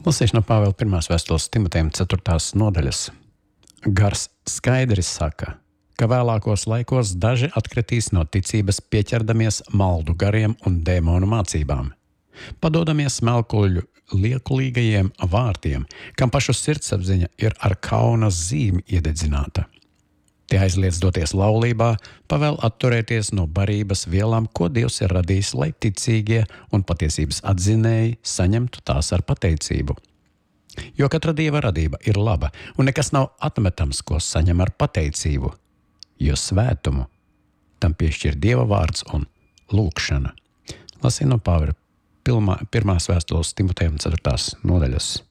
Lasīšu no Pāvila 1. vēstules Timotejam 4. nodaļas. Gars skaidri saka, ka vēlākos laikos daži atkritīs no ticības, pieķerdamies maldu gariem un dēmonu mācībām, padodamies smelkuļu liekulīgajiem vārtiem, kam pašu sirdsapziņa ir ar kauna zīmi iededzināta. Tie aizliedz doties laulībā, pavēl atturēties no barības vielām, ko Dievs ir radījis, lai ticīgie un patiesības atzinēji saņemtu tās ar pateicību. Jo katra Dieva radība ir laba, un nekas nav atmetams, ko saņem ar pateicību, jo svētumu tam piešķir Dieva vārds un lūgšana. Lasīju no Pāvila 1. vēstules Timotejam 4. nodaļas.